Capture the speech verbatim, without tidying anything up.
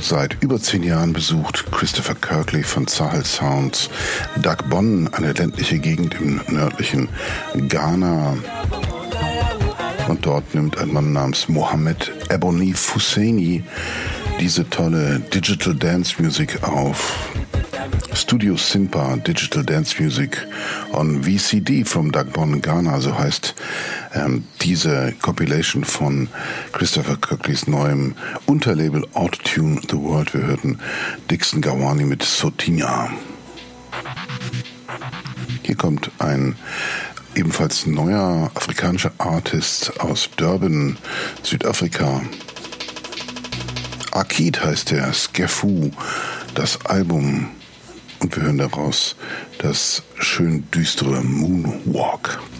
Seit über zehn Jahren besucht Christopher Kirkley von Sahel Sounds Dagbon, eine ländliche Gegend im nördlichen Ghana. Und dort nimmt ein Mann namens Mohamed Ebony Fuseni diese tolle Digital Dance Music auf. Studio Simpa Digital Dance Music on V C D from Dagbon, Ghana, so heißt ähm, diese Compilation von Christopher Kirkleys neuem Unterlabel Autotune The World. Wir hörten Dixon Gawani mit Sotinha. Hier kommt ein ebenfalls neuer afrikanischer Artist aus Durban, Südafrika. Akid heißt der, Skefu, das Album. Und wir hören daraus das schön düstere Moonwalk.